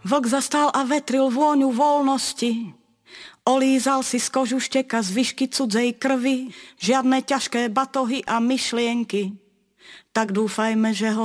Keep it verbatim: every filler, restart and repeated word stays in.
Vlk zastal a vetril vôňu voľnosti. Olízal si z kožu šteka zvyšky cudzej krvi, žiadne ťažké batohy a myšlienky. Tak dúfajme, že ho